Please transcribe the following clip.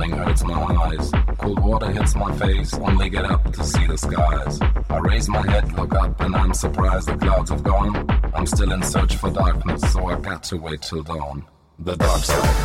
morning hurts my eyes. Cold water hits my face, only get up to see the skies. I raise my head, look up, and I'm surprised the clouds have gone. I'm still in search for darkness, so I got to wait till dawn. The dark side.